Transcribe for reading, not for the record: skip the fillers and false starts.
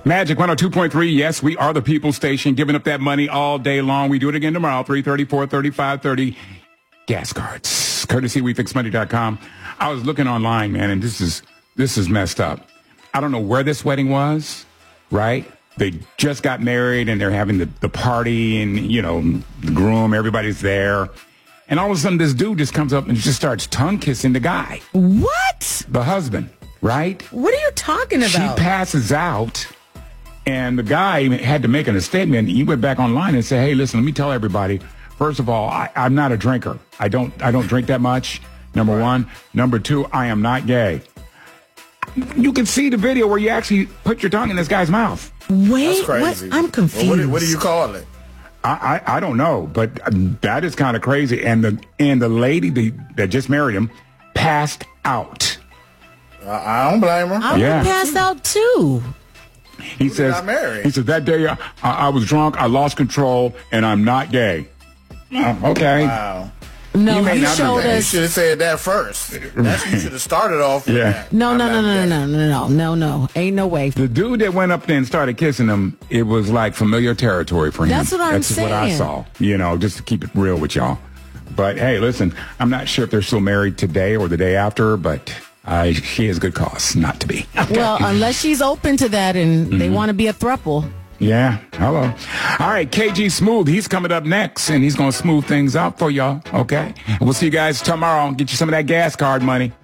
Magic 102.3. Yes, we are the People Station, giving up that money all day long. We do it again tomorrow, 3:30, 4:30, 5:30. Gas cards, courtesy WeFixMoney.com. I was looking online, man, and this is messed up. I don't know where this wedding was, right? They just got married, and they're having the party, and, you know, the groom, everybody's there. And all of a sudden, this dude just comes up and just starts tongue-kissing the guy. What? The husband, right? What are you talking about? She passes out, and the guy had to make a statement. He went back online and said, hey, listen, let me tell everybody, first of all, I'm not a drinker. I don't drink that much, number one. Number two, I am not gay. You can see the video where you actually put your tongue in this guy's mouth. Wait, what? I'm confused. Well, what do you call it? I don't know, but that is kind of crazy. And the lady that just married him passed out. I don't blame her. I would have passed out too. He says that day I was drunk, I lost control, and I'm not gay. Okay. Wow. No, you showed us. You should have said that first. You should have started off with that. No. Ain't no way. The dude that went up there and started kissing him, it was like familiar territory for him. That's what I'm saying. That's what I saw, you know, just to keep it real with y'all. But, hey, listen, I'm not sure if they're still married today or the day after, but she has good cause not to be. Okay. Well, unless she's open to that and they want to be a throuple. Yeah, hello. All right, KG Smooth, he's coming up next, and he's going to smooth things out for y'all, okay? And we'll see you guys tomorrow. Get you some of that gas card money.